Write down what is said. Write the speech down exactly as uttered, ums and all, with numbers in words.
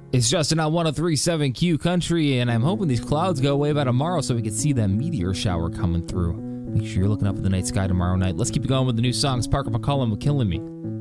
It's Justin on one oh three point seven Q Country, and I'm hoping these clouds go away by tomorrow so we can see that meteor shower coming through. Make sure you're looking up at the night sky tomorrow night. Let's keep it going with the new songs. Parker McCollum with Killing Me.